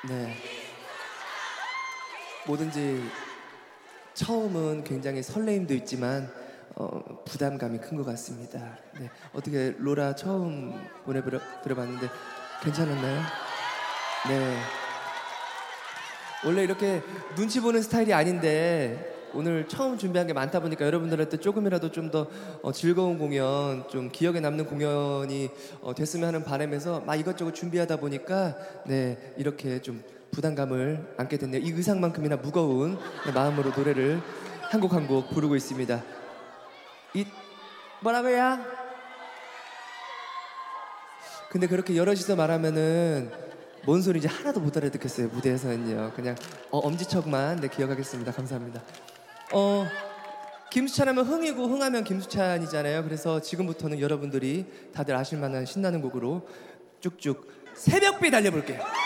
네. 뭐든지 처음은 굉장히 설레임도 있지만 부담감이 큰 것 같습니다. 네. 어떻게 로라 처음 들어봤는데 괜찮았나요? 네. 원래 이렇게 눈치 보는 스타일이 아닌데 오늘 처음 준비한 게 많다 보니까 여러분들한테 조금이라도 좀 더 즐거운 공연, 좀 기억에 남는 공연이 됐으면 하는 바람에서 막 이것저것 준비하다 보니까 네, 이렇게 좀 부담감을 안게 됐네요. 이 의상만큼이나 무거운 마음으로 노래를 한 곡 한 곡 부르고 있습니다. 뭐라고요? 근데 그렇게 여럿이서 말하면은 뭔 소리인지 하나도 못 알아듣겠어요. 무대에서는요. 그냥 엄지척만 네, 기억하겠습니다. 감사합니다. 김수찬 하면 흥이고 흥하면 김수찬이잖아요. 그래서 지금부터는 여러분들이 다들 아실 만한 신나는 곡으로 쭉쭉 새벽비 달려볼게요.